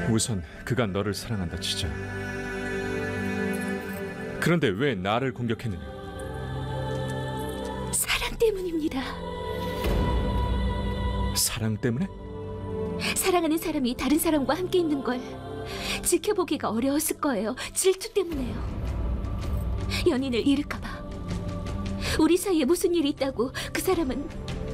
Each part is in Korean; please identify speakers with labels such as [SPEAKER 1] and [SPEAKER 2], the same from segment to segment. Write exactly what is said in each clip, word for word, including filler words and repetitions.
[SPEAKER 1] 우선 그가 너를 사랑한다 치자. 그런데 왜 나를 공격했느냐?
[SPEAKER 2] 사랑 때문입니다.
[SPEAKER 1] 사랑 때문에?
[SPEAKER 2] 사랑하는 사람이 다른 사람과 함께 있는 걸 지켜보기가 어려웠을 거예요. 질투 때문에요. 연인을 잃을까 봐. 우리 사이에 무슨 일이 있다고 그 사람은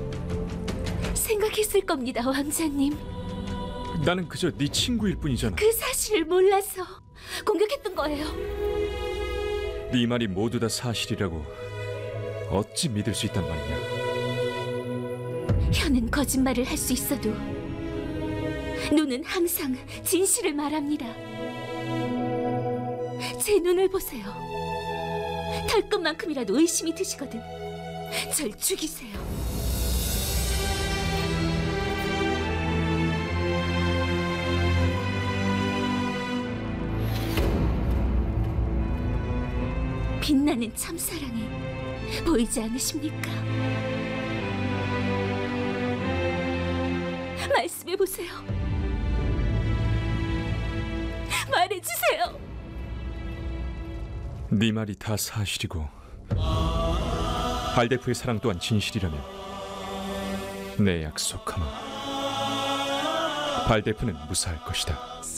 [SPEAKER 2] 생각했을 겁니다, 왕자님.
[SPEAKER 1] 나는 그저 네 친구일 뿐이잖아.
[SPEAKER 2] 그 사실을 몰라서 공격했던 거예요.
[SPEAKER 1] 네 말이 모두 다 사실이라고 어찌 믿을 수 있단 말이냐?
[SPEAKER 2] 혀는 거짓말을 할 수 있어도 눈은 항상 진실을 말합니다. 제 눈을 보세요. 털끝만큼이라도 의심이 드시거든 절 죽이세요. 빛나는 참사랑이 보이지 않으십니까? 말씀해보세요. 말해주세요.
[SPEAKER 1] 네 말이 다 사실이고 발데프의 사랑 또한 진실이라면 내 약속하마, 발데프는 무사할 것이다.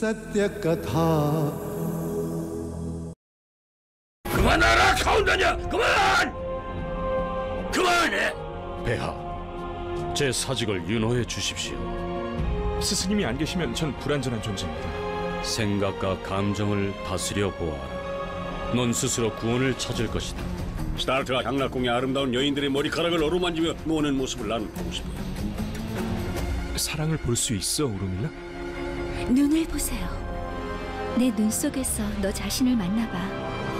[SPEAKER 3] 그만하라, 카운다냐! 그만! 그만해!
[SPEAKER 4] 폐하, 제 사직을 윤호해 주십시오.
[SPEAKER 1] 스승님이 안 계시면 전 불완전한 존재입니다.
[SPEAKER 4] 생각과 감정을 다스려 보아라. 넌 스스로 구원을 찾을 것이다.
[SPEAKER 3] 스타르트가 향락궁의 아름다운 여인들의 머리카락을 어루만지며 노는 모습을 난 보고 싶어.
[SPEAKER 1] 사랑을 볼 수 있어, 오로밀라?
[SPEAKER 2] 눈을 보세요. 내 눈 속에서 너 자신을 만나봐.